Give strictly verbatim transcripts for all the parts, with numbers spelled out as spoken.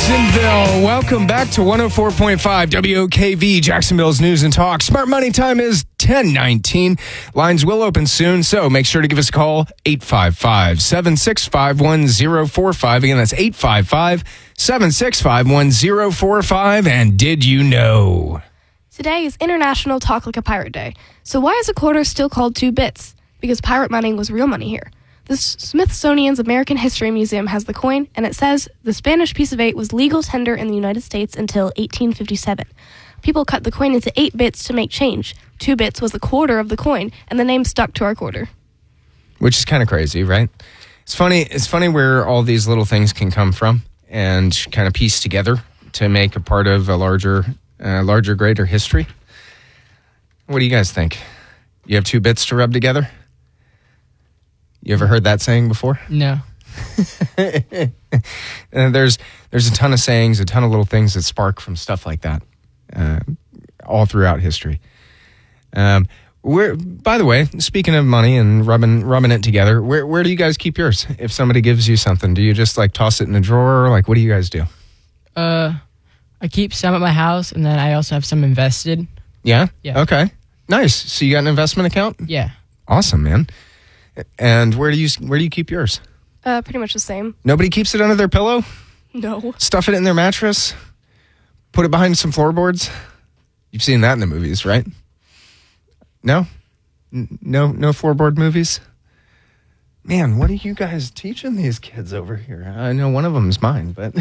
Jacksonville. Welcome back to one oh four point five W O K V, Jacksonville's News and Talk. Smart Money time is ten nineteen. Lines will open soon, so make sure to give us a call, eight five five, seven six five, one oh four five. Again, that's eight five five, seven six five, one oh four five. And did you know? Today is International Talk Like a Pirate Day. So why is a quarter still called two bits? Because pirate money was real money here. The Smithsonian's American History Museum has the coin, and it says the Spanish piece of eight was legal tender in the United States until eighteen fifty-seven. People cut the coin into eight bits to make change. Two bits was a quarter of the coin, and the name stuck to our quarter. Which is kind of crazy, right? It's funny. It's funny where all these little things can come from and kind of piece together to make a part of a larger, uh, larger, greater history. What do you guys think? You have two bits to rub together? You ever heard that saying before? No. And there's there's a ton of sayings, a ton of little things that spark from stuff like that, uh, all throughout history. Um, where, by the way, speaking of money and rubbing rubbing it together, where where do you guys keep yours? If somebody gives you something, do you just like toss it in a drawer? Like, what do you guys do? Uh, I keep some at my house, and then I also have some invested. Yeah. Yeah. Okay. Nice. So you got an investment account? Yeah. Awesome, man. And where do you where do you keep yours? Uh, pretty much the same. Nobody keeps it under their pillow? No. Stuff it in their mattress? Put it behind some floorboards? You've seen that in the movies, right? No? N- no no floorboard movies? Man, what are you guys teaching these kids over here? I know one of them is mine, but...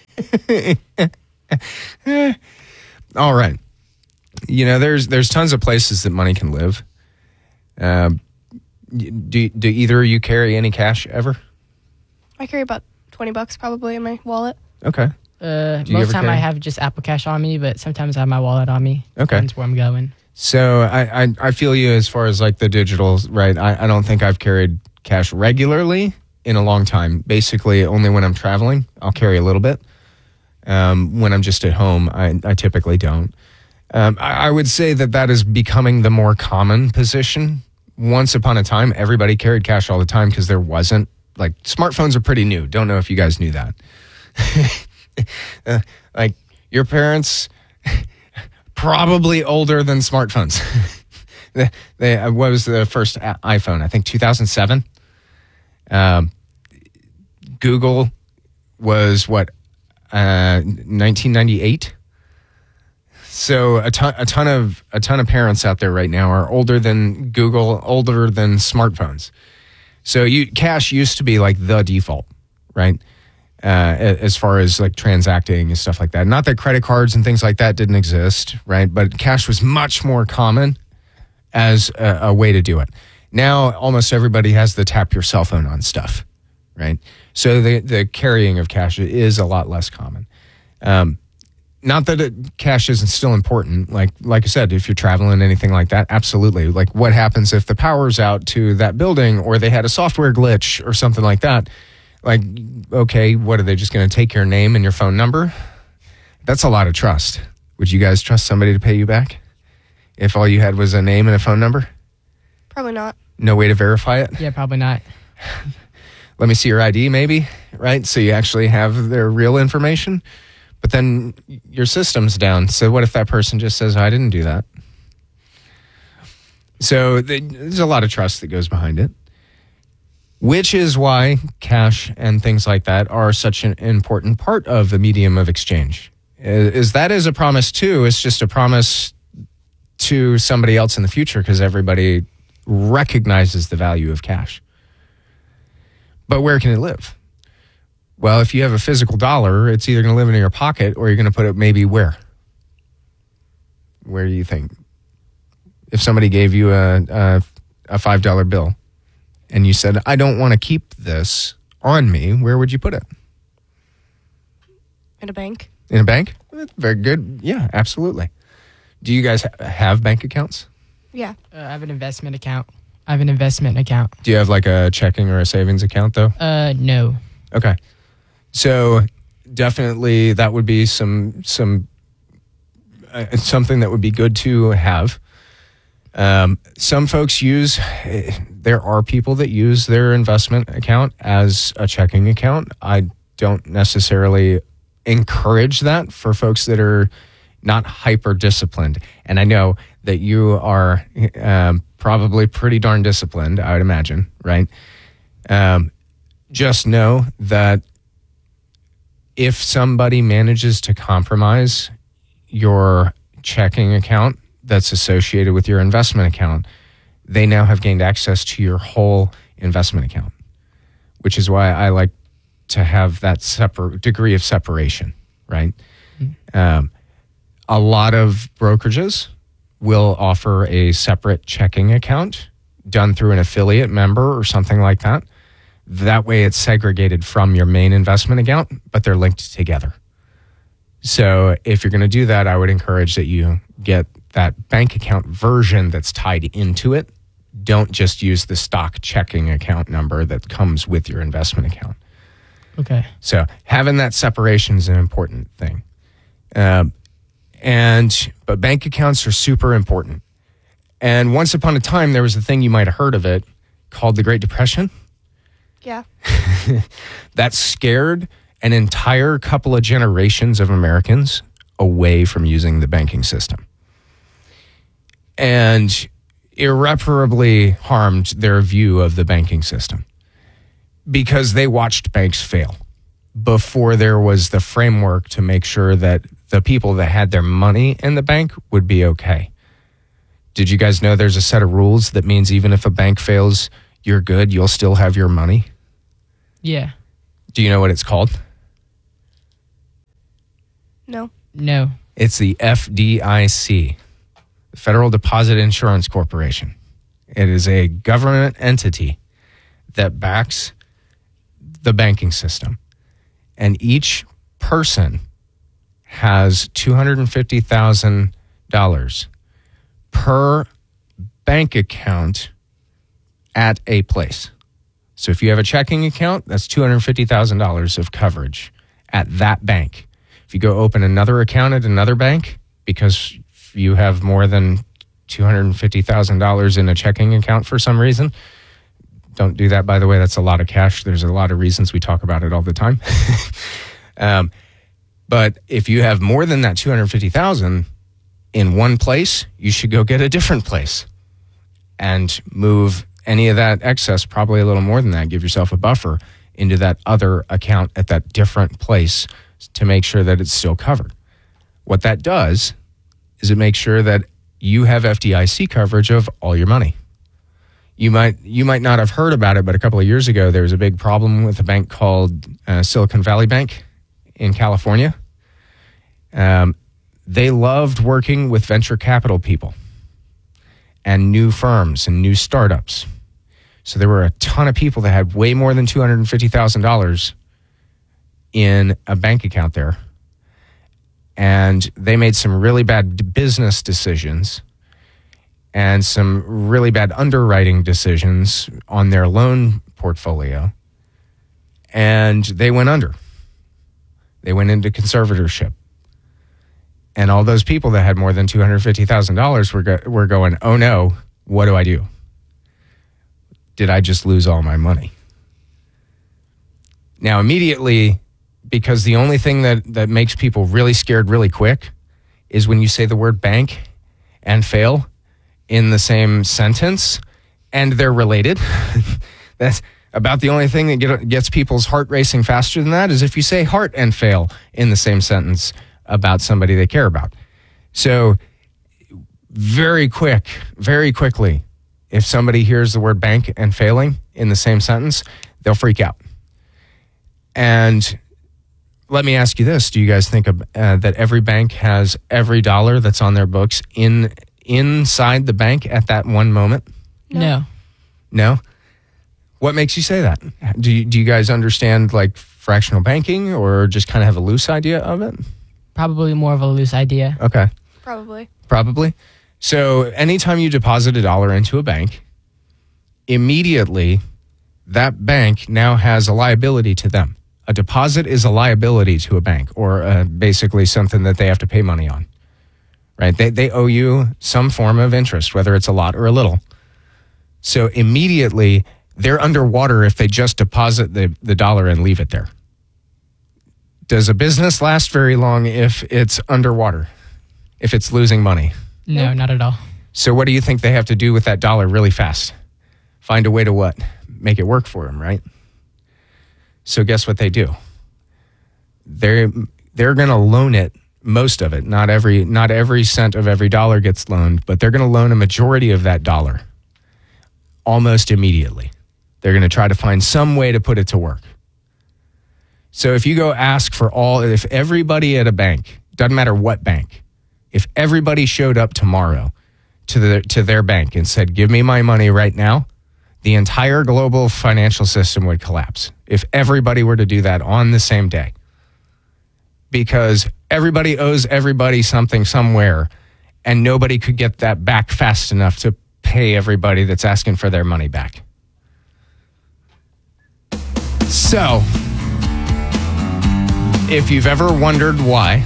All right. You know, there's there's tons of places that money can live. Uh, do, do either of you carry any cash ever? I carry about twenty bucks probably in my wallet. Okay. Uh, Do you most ever time I carry? have just Apple Cash on me, but sometimes I have my wallet on me. Okay. Depends where I'm going. So I, I, I feel you as far as like the digitals, right? I, I don't think I've carried cash regularly in a long time. Basically, only when I'm traveling, I'll carry a little bit. Um, when I'm just at home, I, I typically don't. Um, I, I would say that that is becoming the more common position. Once upon a time, everybody carried cash all the time because there wasn't, like, smartphones are pretty new. Don't know if you guys knew that. uh, like, your parents, probably older than smartphones. they, they, uh, what was the first a- iPhone? I think two thousand seven. Um, Google was, what, uh, nineteen ninety-eight? So a ton, a ton of a ton of parents out there right now are older than Google, older than smartphones. So you cash used to be like the default, right? Uh, as far as like transacting and stuff like that. Not that credit cards and things like that didn't exist, right? But cash was much more common as a, a way to do it. Now almost everybody has the tap your cell phone on stuff, right? So the the carrying of cash is a lot less common. Um, Not that it, cash isn't still important. Like like I said, if you're traveling, anything like that, absolutely. Like what happens if the power's out to that building or they had a software glitch or something like that? Like, okay, what are they just going to take your name and your phone number? That's a lot of trust. Would you guys trust somebody to pay you back if all you had was a name and a phone number? Probably not. No way to verify it? Yeah, probably not. Let me see your I D maybe, right? So you actually have their real information. But then your system's down. So what if that person just says, I didn't do that? So there's a lot of trust that goes behind it, which is why cash and things like that are such an important part of the medium of exchange. Is that is a promise too. It's just a promise to somebody else in the future because everybody recognizes the value of cash. But where can it live? Well, if you have a physical dollar, it's either going to live in your pocket or you're going to put it maybe where? Where do you think? If somebody gave you a a, a five dollar bill and you said, I don't want to keep this on me, where would you put it? In a bank. In a bank? Very good. Yeah, absolutely. Do you guys ha- have bank accounts? Yeah. Uh, I have an investment account. I have an investment account. Do you have like a checking or a savings account though? Uh, no. Okay. So definitely that would be some some uh, something that would be good to have. Um, some folks use, there are people that use their investment account as a checking account. I don't necessarily encourage that for folks that are not hyper disciplined. And I know that you are um, probably pretty darn disciplined, I would imagine, right? Um, just know that if somebody manages to compromise your checking account that's associated with your investment account, they now have gained access to your whole investment account, which is why I like to have that separate degree of separation, right? Mm-hmm. Um, a lot of brokerages will offer a separate checking account done through an affiliate member or something like that. That way it's segregated from your main investment account, but they're linked together. So if you're going to do that, I would encourage that you get that bank account version that's tied into it. Don't just use the stock checking account number that comes with your investment account. Okay. So having that separation is an important thing. Um, and but bank accounts are super important. And once upon a time, there was a thing, you might have heard of it, called the Great Depression. Yeah. That scared an entire couple of generations of Americans away from using the banking system, and irreparably harmed their view of the banking system because they watched banks fail before there was the framework to make sure that the people that had their money in the bank would be okay. Did you guys know there's a set of rules that means even if a bank fails, you're good, you'll still have your money? Yeah. Do you know what it's called? No. No. It's the F D I C, the Federal Deposit Insurance Corporation. It is a government entity that backs the banking system. And each person has two hundred fifty thousand dollars per bank account at a place. So if you have a checking account, that's two hundred fifty thousand dollars of coverage at that bank. If you go open another account at another bank, because you have more than two hundred fifty thousand dollars in a checking account for some reason, don't do that, by the way. That's a lot of cash. There's a lot of reasons we talk about it all the time. um, but if you have more than that two hundred fifty thousand dollars in one place, you should go get a different place and move any of that excess, probably a little more than that, give yourself a buffer into that other account at that different place to make sure that it's still covered. What that does is it makes sure that you have F D I C coverage of all your money. You might you might not have heard about it, but a couple of years ago, there was a big problem with a bank called uh, Silicon Valley Bank in California. Um, they loved working with venture capital people and new firms and new startups. So there were a ton of people that had way more than two hundred fifty thousand dollars in a bank account there. And they made some really bad business decisions and some really bad underwriting decisions on their loan portfolio. And they went under. They went into conservatorship. And all those people that had more than two hundred fifty thousand dollars were, go- were going, oh no, what do I do? Did I just lose all my money? Now, immediately, because the only thing that, that makes people really scared really quick is when you say the word bank and fail in the same sentence, and they're related. That's about the only thing that get, gets people's heart racing faster than that is if you say heart and fail in the same sentence about somebody they care about. So very quick, very quickly, if somebody hears the word bank and failing in the same sentence, they'll freak out. And let me ask you this. Do you guys think of, uh, that every bank has every dollar that's on their books in inside the bank at that one moment? No. No? What makes you say that? Do you, do you guys understand like fractional banking or just kind of have a loose idea of it? Probably more of a loose idea. Okay. Probably. Probably. So anytime you deposit a dollar into a bank, immediately that bank now has a liability to them. A deposit is a liability to a bank, or uh, basically something that they have to pay money on, right? They, they owe you some form of interest, whether it's a lot or a little. So immediately they're underwater if they just deposit the, the dollar and leave it there. Does a business last very long if it's underwater? If it's losing money? No, not at all. So what do you think they have to do with that dollar really fast? Find a way to what? Make it work for them, right? So guess what they do? They're they're going to loan it, most of it. Not every not every cent of every dollar gets loaned, but they're going to loan a majority of that dollar almost immediately. They're going to try to find some way to put it to work. So if you go ask for all, if everybody at a bank, doesn't matter what bank, if everybody showed up tomorrow to the to their bank and said, give me my money right now, the entire global financial system would collapse if everybody were to do that on the same day. Because everybody owes everybody something somewhere, and nobody could get that back fast enough to pay everybody that's asking for their money back. So, if you've ever wondered why,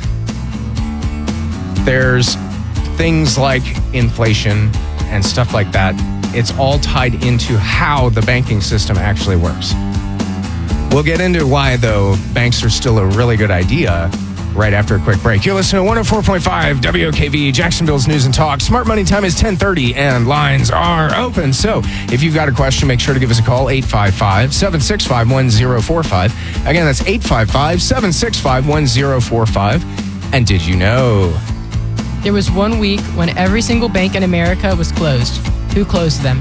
there's things like inflation and stuff like that. It's all tied into how the banking system actually works. We'll get into why, though, banks are still a really good idea right after a quick break. You're listening to one oh four point five W O K V, Jacksonville's News and Talk. Smart Money time is ten thirty and lines are open. So if you've got a question, make sure to give us a call, eight five five, seven six five, one oh four five. Again, that's eight five five, seven six five, one oh four five. And did you know? There was one week when every single bank in America was closed. Who closed them?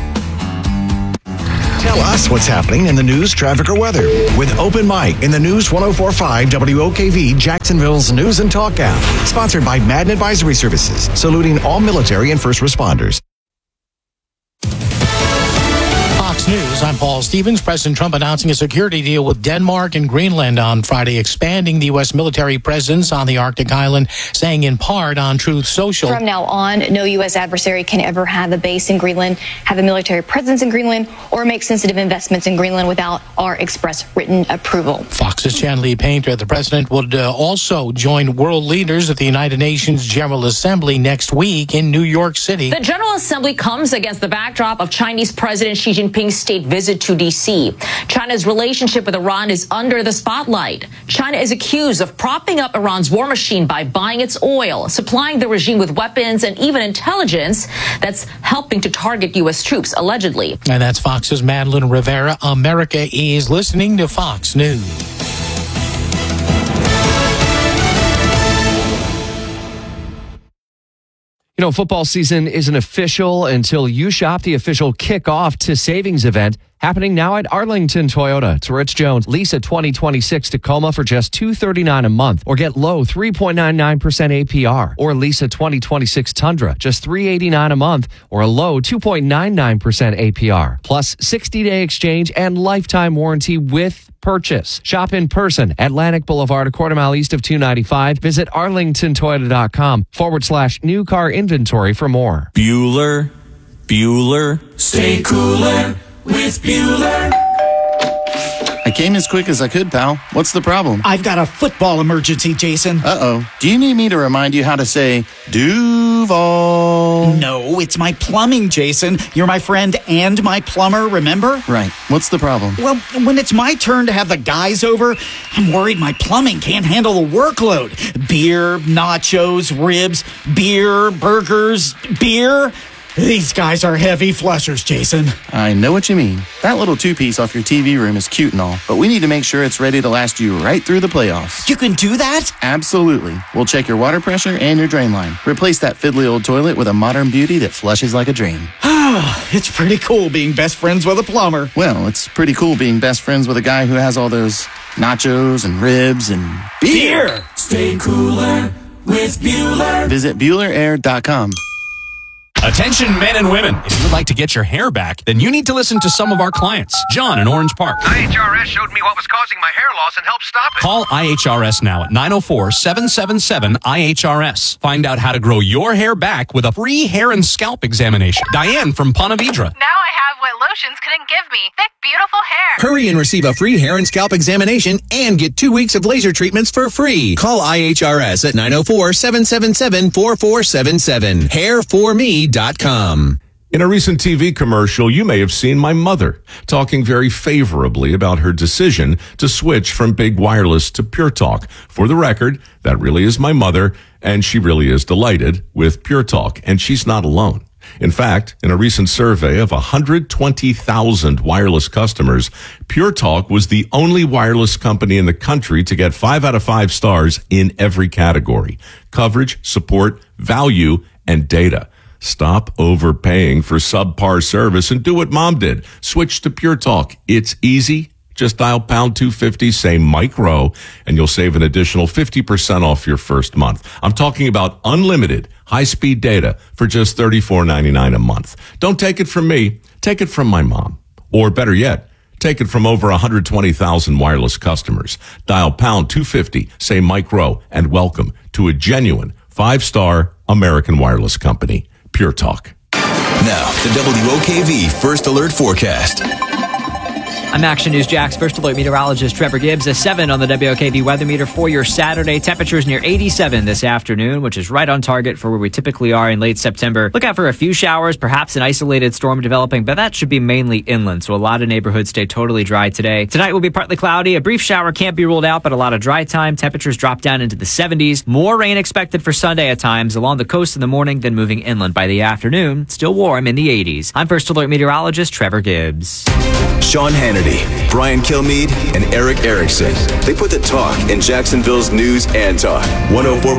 Tell us what's happening in the news, traffic, or weather with Open Mic in the News one oh four point five W O K V, Jacksonville's News and Talk app. Sponsored by Madden Advisory Services, saluting all military and first responders. Fox News, I'm Paul Stevens. President Trump announcing a security deal with Denmark and Greenland on Friday, expanding the U S military presence on the Arctic island, saying in part on Truth Social. From now on, no U S adversary can ever have a base in Greenland, have a military presence in Greenland, or make sensitive investments in Greenland without our express written approval. Fox's Chanley Painter. The president would uh, also join world leaders at the United Nations General Assembly next week in New York City. The General Assembly comes against the backdrop of Chinese President Xi Jinping's state visit to D C. China's relationship with Iran is under the spotlight. China is accused of propping up Iran's war machine by buying its oil, supplying the regime with weapons and even intelligence that's helping to target U S troops, allegedly. And that's Fox's Madeline Rivera. America is listening to Fox News. You know, football season isn't official until you shop the official kickoff to savings event happening now at Arlington Toyota. It's Rich Jones. Lease a twenty twenty-six Tacoma for just two hundred thirty-nine dollars a month, or get low three point nine nine percent A P R. Or lease a twenty twenty-six Tundra, just three hundred eighty-nine dollars a month, or a low two point nine nine percent A P R. Plus sixty day exchange and lifetime warranty with purchase. Shop in person, Atlantic Boulevard, a quarter mile east of two ninety-five. Visit arlingtontoyota.com forward slash new car inventory for more. Bueller, Bueller, stay cooler with Bueller. I came as quick as I could, pal. What's the problem? I've got a football emergency, Jason. Uh-oh. Do you need me to remind you how to say Duval? No, it's my plumbing, Jason. You're my friend and my plumber, remember? Right. What's the problem? Well, when it's my turn to have the guys over, I'm worried my plumbing can't handle the workload. Beer, nachos, ribs, beer, burgers, beer. These guys are heavy flushers, Jason. I know what you mean. That little two-piece off your T V room is cute and all, but we need to make sure it's ready to last you right through the playoffs. You can do that? Absolutely. We'll check your water pressure and your drain line. Replace that fiddly old toilet with a modern beauty that flushes like a dream. It's pretty cool being best friends with a plumber. Well, it's pretty cool being best friends with a guy who has all those nachos and ribs and beer. beer. Stay cooler with Bueller. Visit Bueller Air dot com. Attention men and women, if you would like to get your hair back, then you need to listen to some of our clients. John in Orange Park. I H R S showed me what was causing my hair loss and helped stop it. Call I H R S now at nine oh four, seven seven seven, I H R S. Find out how to grow your hair back with a free hair and scalp examination. Diane from Ponte Vedra. Now I have what lotions couldn't give me. Thick, beautiful hair. Hurry and receive a free hair and scalp examination and get two weeks of laser treatments for free. Call I H R S at nine oh four, seven seven seven, four four seven seven. hair for me dot com. In a recent T V commercial, you may have seen my mother talking very favorably about her decision to switch from big wireless to Pure Talk. For the record, that really is my mother, and she really is delighted with Pure Talk, and she's not alone. In fact, in a recent survey of one hundred twenty thousand wireless customers, Pure Talk was the only wireless company in the country to get five out of five stars in every category: coverage, support, value, and data. Stop overpaying for subpar service and do what Mom did. Switch to Pure Talk. It's easy. Just dial pound two fifty, say Mike Rowe, and you'll save an additional fifty percent off your first month. I'm talking about unlimited high-speed data for just thirty-four ninety-nine a month. Don't take it from me. Take it from my mom. Or better yet, take it from over one hundred twenty thousand wireless customers. Dial pound two fifty, say Mike Rowe, and welcome to a genuine five-star American wireless company, Pure Talk. Now, the W O K V First Alert Forecast. I'm Action News Jack's First Alert meteorologist Trevor Gibbs. A seven on the W O K V weather meter for your Saturday. Temperatures near eighty-seven this afternoon, which is right on target for where we typically are in late September. Look out for a few showers, perhaps an isolated storm developing, but that should be mainly inland, so a lot of neighborhoods stay totally dry today. Tonight will be partly cloudy. A brief shower can't be ruled out, but a lot of dry time. Temperatures drop down into the seventies. More rain expected for Sunday at times along the coast in the morning, then moving inland by the afternoon. Still warm in the eighties. I'm First Alert meteorologist Trevor Gibbs. Sean Hannity, Brian Kilmeade, and Eric Erickson. They put the talk in Jacksonville's news and talk. one oh four